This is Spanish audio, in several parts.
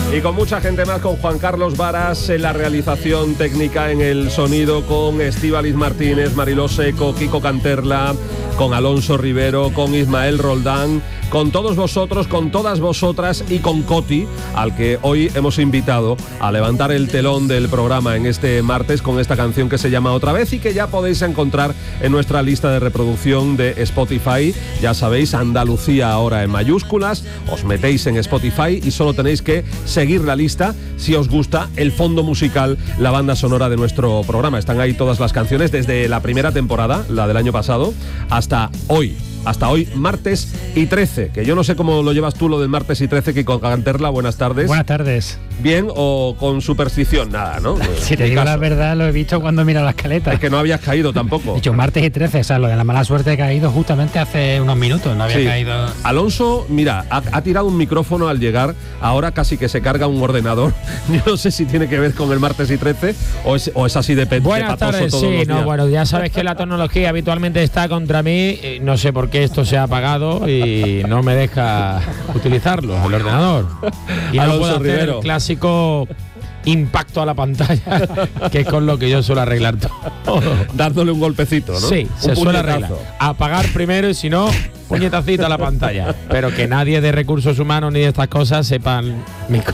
Y con mucha gente más, con Juan Carlos Varas en la realización técnica, en el sonido, con Estíbaliz Martínez, Mariló Seco, Kiko Canterla, con Alonso Rivero, con Ismael Roldán, con todos vosotros, con todas vosotras y con Coti, al que hoy hemos invitado a levantar el telón del programa en este martes con esta canción que se llama Otra Vez y que ya podéis encontrar en nuestra lista de reproducción de Spotify. Ya sabéis, Andalucía ahora en mayúsculas, os metéis en Spotify y solo tenéis que seguir la lista si os gusta el fondo musical, la banda sonora de nuestro programa. Están ahí todas las canciones desde la primera temporada, la del año pasado, hasta hoy, martes y 13, que yo no sé cómo lo llevas tú, lo del martes y 13, Kiko Canterla, buenas tardes. Buenas tardes. ¿Bien o con superstición? Nada, ¿no? Si te digo la verdad, lo he visto cuando mira la escaleta. Es que no habías caído tampoco. De hecho, martes y 13, o sea, lo de la mala suerte he caído justamente hace unos minutos, no había caído. Alonso, mira, ha tirado un micrófono al llegar, ahora casi que se carga un ordenador. Yo no sé si tiene que ver con el martes y 13 o es así de patoso. Buenas tardes, todos los días. Bueno, ya sabes que la tecnología habitualmente está contra mí, no sé por qué esto se ha apagado y no me deja utilizarlo, el ordenador. Y no puedo hacer Rivero. El clásico impacto a la pantalla, que es con lo que yo suelo arreglar todo. Dándole un golpecito, ¿no? Sí, un se suele puñetazo. arreglar. Apagar primero y si no, puñetacito a la pantalla. Pero que nadie de recursos humanos ni de estas cosas sepan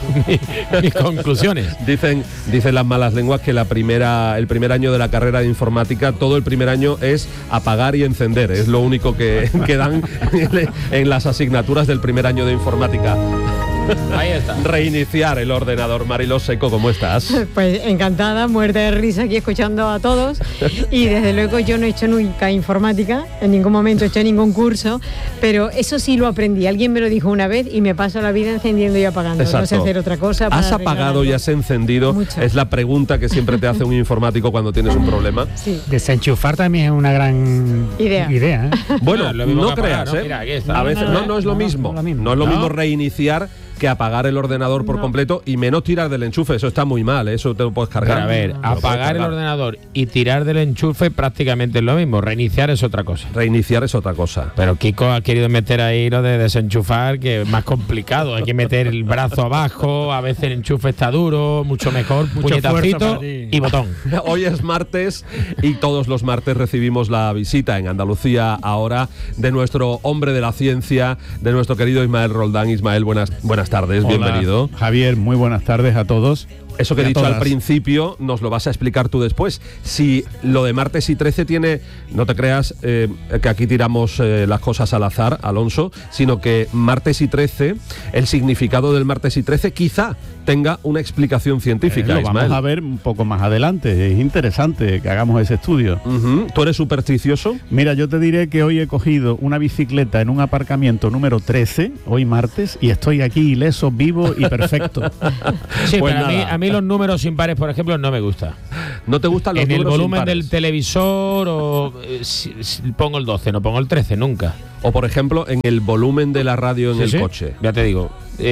mis conclusiones. Dicen las malas lenguas que el primer año de la carrera de informática, todo el primer año es apagar y encender. Es lo único que dan en las asignaturas del primer año de informática. Ahí está. Reiniciar el ordenador. Mariló Seco, ¿cómo estás? Pues encantada, muerta de risa aquí escuchando a todos. Y desde luego yo no he hecho nunca informática, en ningún momento he hecho ningún curso, pero eso sí lo aprendí. Alguien me lo dijo una vez y me paso la vida encendiendo y apagando. Exacto. No sé hacer otra cosa. ¿Has apagado y has encendido? Mucho. Es la pregunta que siempre te hace un informático cuando tienes un problema. Sí. Desenchufar también es una gran idea, ¿eh? Bueno, lo mismo no que apagar, creas, ¿no? ¿eh? Mira, aquí está. A veces no es lo mismo. No es lo mismo reiniciar que apagar el ordenador por completo y menos tirar del enchufe. Eso está muy mal, eso te lo puedes cargar. Pero a ver, apagar el ordenador y tirar del enchufe prácticamente es lo mismo. Reiniciar es otra cosa. Reiniciar es otra cosa. Pero Kiko ha querido meter ahí lo de desenchufar, que es más complicado. Hay que meter el brazo abajo, a veces el enchufe está duro, mucho mejor, puñetacito y botón. Hoy es martes y todos los martes recibimos la visita en Andalucía ahora de nuestro hombre de la ciencia, de nuestro querido Ismael Roldán. Ismael, buenas tardes, Hola, bienvenido. Javier, muy buenas tardes a todos. Eso que he dicho todas. al principio nos lo vas a explicar tú después. Si lo de martes y 13 tiene, no te creas que aquí tiramos las cosas al azar, Alonso, sino que martes y 13, el significado del martes y 13 quizá tenga una explicación científica, Lo Ismael. vamos a ver un poco más adelante. Es interesante que hagamos ese estudio. ¿Tú eres supersticioso? Mira, yo te diré que hoy he cogido una bicicleta en un aparcamiento número 13, hoy martes, y estoy aquí ileso, vivo y perfecto. Sí, Pues pero nada. a mí los números impares, por ejemplo, no me gusta. ¿No te gustan los En el números volumen impares? del televisor o si pongo el 12, no pongo el 13 nunca. O por ejemplo, en el volumen de la radio en el Sí, coche. Ya te digo.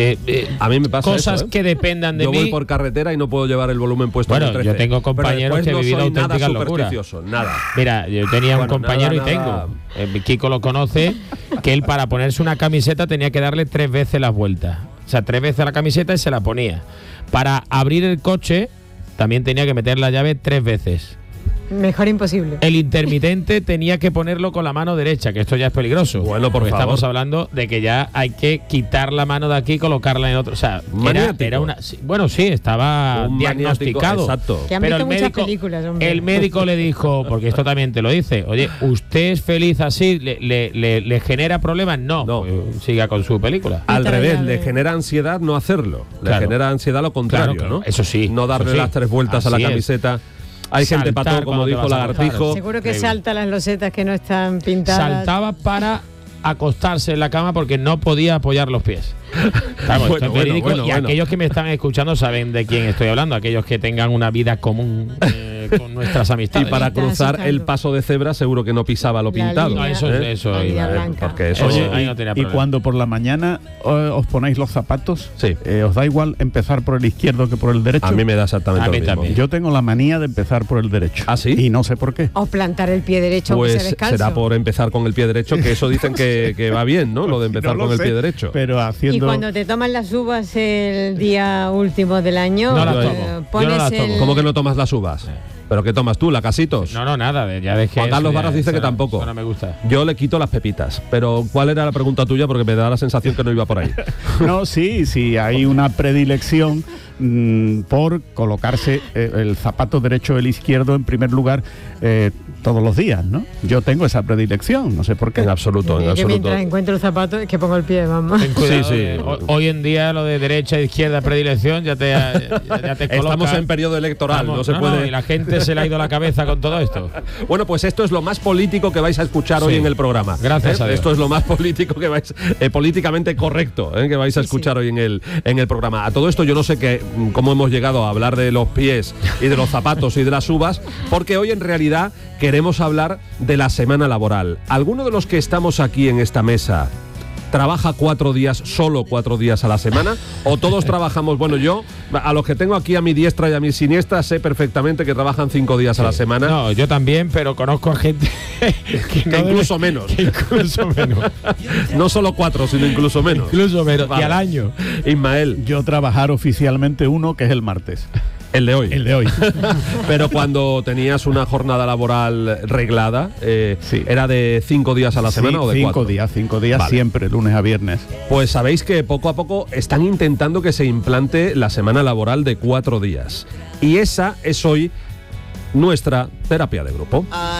A mí me pasa cosas eso, ¿eh? que dependan de Yo mí. voy por carretera y no puedo llevar el volumen puesto Bueno, en el 13. yo tengo compañeros Pero que he vivido no soy auténticas nada locuras. supersticioso, nada. Mira, yo tenía un Bueno, compañero nada. y tengo. Kiko lo conoce, que él para ponerse una camiseta tenía que darle 3 veces las vueltas. O sea, 3 veces la camiseta y se la ponía. Para abrir el coche también tenía que meter la llave 3 veces. Mejor imposible. El intermitente tenía que ponerlo con la mano derecha, que esto ya es peligroso. Bueno, por porque favor. estamos hablando de que ya hay que quitar la mano de aquí y colocarla en otro. O sea, era una. Bueno, sí, estaba Un diagnosticado. maniático, exacto. Que han Pero visto el muchas médico, películas, hombre. el médico le dijo, porque esto también te lo dice, oye, ¿usted es feliz así? ¿Le genera problemas? No, No. pues siga con su película. Al Quita la revés, llave. le genera ansiedad no hacerlo. Le Claro. genera ansiedad lo contrario, Claro, ¿no? eso sí, No darle eso sí. las 3 vueltas a la Así es. camiseta. Hay gente Saltar pato, como cuando te dijo vas a acostar. Lagartijo. Seguro que Increíble. salta las losetas que no están pintadas. Saltaba para acostarse en la cama porque no podía apoyar los pies. Claro, esto es verídico, y aquellos que me están escuchando saben de quién estoy hablando, aquellos que tengan una vida común con nuestras Y amistades. para Está cruzar asustando. el paso de cebra seguro que no pisaba lo La pintado. línea. No, eso, ¿eh? eso La línea iba, blanca. Porque eso... Oye, Oye, ahí no tenía y problema. cuando por la mañana os ponéis los zapatos, Sí. ¿os da igual empezar por el izquierdo que por el derecho? A mí me da exactamente A mí lo mismo. también. Yo tengo la manía de empezar por el derecho. ¿Ah, sí? Y no sé por qué. O plantar el pie derecho aunque Pues sea descalzo. será por empezar con el pie derecho, que eso dicen que va bien, ¿no? Lo de empezar No lo con el sé, pie derecho. Pero Y haciendo haciendo... cuando te toman las uvas el día último del año, No las tomo. pones Yo no las tomo. el... ¿Cómo que no tomas las uvas? ¿Pero qué tomas tú? ¿La Casitos? No, nada, ya dejé. Juan Carlos eso, ya, Varas dice eso que no- tampoco. eso no me gusta. Yo le quito las pepitas. Pero ¿cuál era la pregunta tuya? Porque me da la sensación que no iba por ahí. No, sí, hay una predilección por colocarse el zapato derecho o el izquierdo en primer lugar todos los días, ¿no? Yo tengo esa predilección, no sé por qué. En absoluto, en que absoluto. mientras encuentro el zapato es que pongo el pie, vamos. Ten cuidado, Sí. Hoy en día lo de derecha, izquierda, predilección ya te coloca. Estamos en periodo electoral, Vamos, no se puede... y la gente se le ha ido la cabeza con todo esto. Bueno, pues esto es lo más político que vais a escuchar hoy Sí. en el programa. Gracias a Dios. Esto es lo más político que vais, políticamente correcto, que vais a escuchar hoy en el programa. A todo esto yo no sé cómo hemos llegado a hablar de los pies y de los zapatos y de las uvas, porque hoy en realidad queremos hablar de la semana laboral. ¿Alguno de los que estamos aquí en esta mesa trabaja 4 días, solo 4 días a la semana? ¿O todos trabajamos? Bueno, yo, a los que tengo aquí a mi diestra y a mi siniestra, sé perfectamente que trabajan 5 días a la semana. No, yo también, pero conozco a gente que no incluso menos. que incluso menos. No solo 4, sino incluso menos. Incluso menos. Vale. Y al año. Ismael, Yo trabajar oficialmente uno, que es el martes. el de hoy. El de hoy. Pero cuando tenías una jornada laboral reglada, Sí. ¿era de 5 días a la semana o de 4? 5 días Vale. siempre, lunes a viernes. Pues sabéis que poco a poco están intentando que se implante la semana laboral de 4 días. Y esa es hoy nuestra terapia de grupo.